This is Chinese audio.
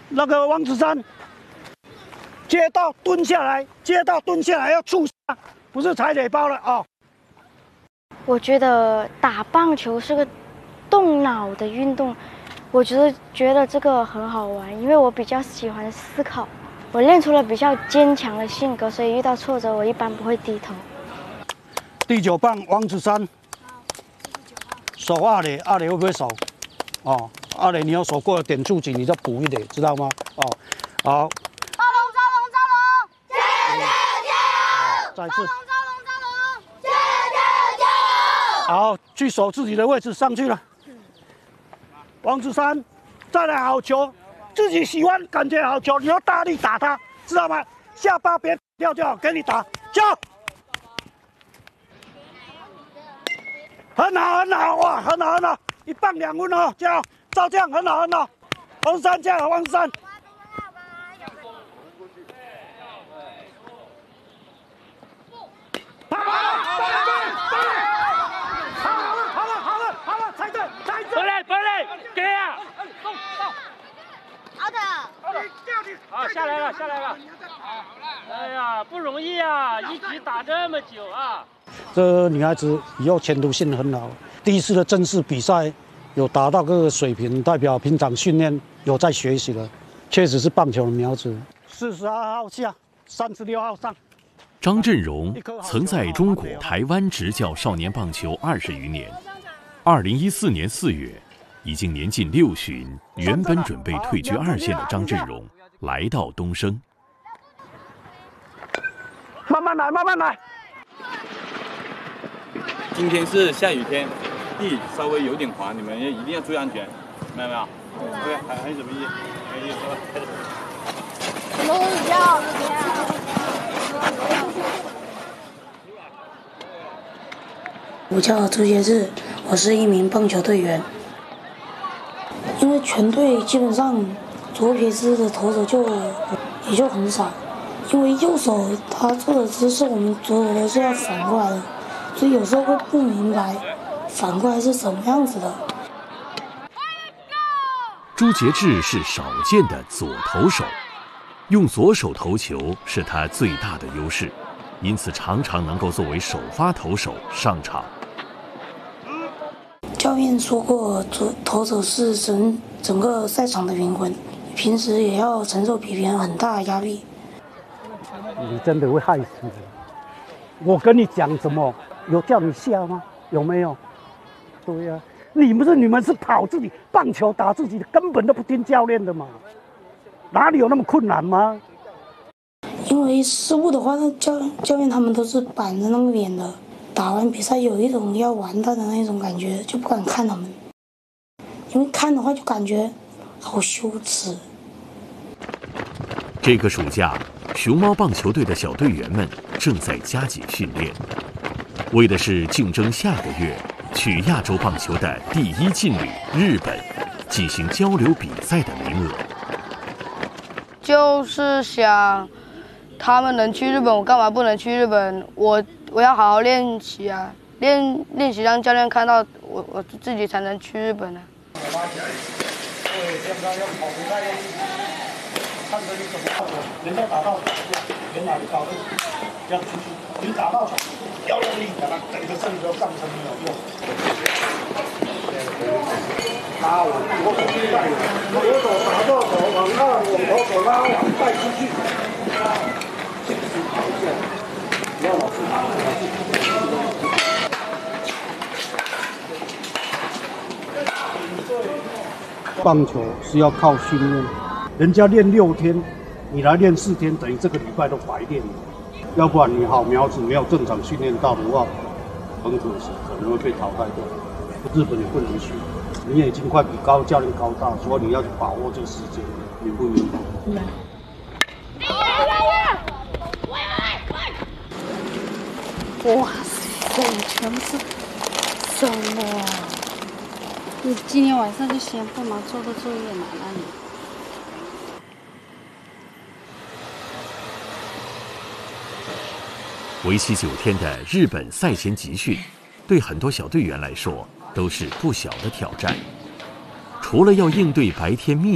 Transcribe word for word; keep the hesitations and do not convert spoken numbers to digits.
那个王子山接到蹲下来，接到蹲下来要触杀，不是踩垒包了哦。 我觉得打棒球是个动脑的运动，我觉得觉得这个很好玩，因为我比较喜欢思考，我练出了比较坚强的性格，所以遇到挫折我一般不会低头。 第九棒王子山，守二垒，二垒会不会守？哦，二垒你要守过了点触及，你就补一垒，知道吗？哦，好。 招龙，招龙，招龙，加油，加油！ 再次。 招龙，招龙，招龙，加油，加油，加油！ 好，去守自己的位置，上去了。王子山，再来好球，自己喜欢感觉好球，你要大力打他，知道吗？下巴别掉就好，给你打，加油！很好，很好，哇，很好，很好，一棒两分哦，加油！照这样很好，很好。王山加油，王山。好，好了，好了，好了，好了，猜对，猜对。 回来，回来，给啊！ 好的。 好，下来了，下来了。哎呀，不容易啊，一局打这么久啊。 这女孩子以后前途性很好，第一次的正式比赛有达到这个水平，代表平常训练有在学习了，确实是棒球的苗子。四十二号下，三十六号上。 张振荣曾在中国台湾执教少年棒球二十余年。二零一四年四月，已经年近六旬，原本准备退居二线的张振荣来到东升。 慢慢来，慢慢来。 今天是下雨天，地稍微有点滑，你们一定要注意安全，明白没有 ？OK， 还还有什么意思？还有意思吧？ 龙角， 我叫朱杰志，我是一名棒球队员。因为全队基本上左撇子的投手就也就很少，因为右手他做的姿势我们左手都是要反过来的，所以有时候会不明白反过来是什么样子的。 朱杰志是少见的左投手，用左手投球是他最大的优势，因此常常能够作为首发投手上场。 教练说过，左投手是整整个赛场的灵魂，平时也要承受比别人很大的压力。 你真的会害死人！我跟你讲什么？有叫你下吗？有没有？对呀、啊，你们是你们是跑自己棒球打自己的，根本都不听教练的嘛，哪里有那么困难吗？ 因为失误的话，那教教练他们都是板着那个脸的。打完比赛有一种要完蛋的那种感觉，就不敢看他们，因为看的话就感觉好羞耻。 这个暑假，熊猫棒球队的小队员们正在加紧训练，为的是竞争下个月去亚洲棒球的第一劲旅日本进行交流比赛的名额。 就是想他们能去日本，我干嘛不能去日本？我我要好好练习啊，练练习让教练看到我，我自己才能去日本啊。 拉起来，对，这样要跑不太用力，看着你怎么跑，人家打到原来的高度，这样出去，你打到要用力，把它整个身体都上升没有用。拉往左手带，左手打到手，往上往左手拉往带出去。不要老是打，棒球是要靠训练，人家练六天，你来练四天，等于这个礼拜都白练了。要不然你好苗子没有正常训练到的话，很可惜，可能会被淘汰掉。日本也不能去，你也已经快比高教练高大，所以你要去把握这个时间，明不明白？明白。 哇塞，全部是什么？你今天晚上就先不忙，做个作业嘛，那你。 为期九天的日本赛前集训，对很多小队员来说都是不小的挑战。除了要应对白天密